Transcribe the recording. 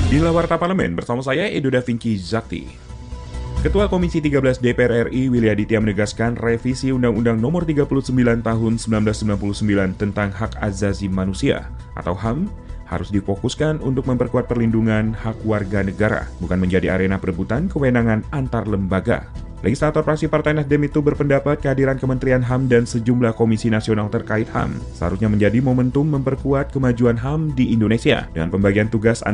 Inilah Warta Parlemen bersama saya Edo Da Vinci Zakti. Ketua Komisi 13 DPR RI Willy Aditya menegaskan revisi Undang-Undang Nomor 39 Tahun 1999 tentang Hak Asasi Manusia atau HAM harus difokuskan untuk memperkuat perlindungan hak warga negara, bukan menjadi arena perebutan kewenangan antar lembaga. Legislator fraksi Partai Nasdem itu berpendapat kehadiran Kementerian HAM dan sejumlah komisi nasional terkait HAM seharusnya menjadi momentum memperkuat kemajuan HAM di Indonesia dengan pembagian tugas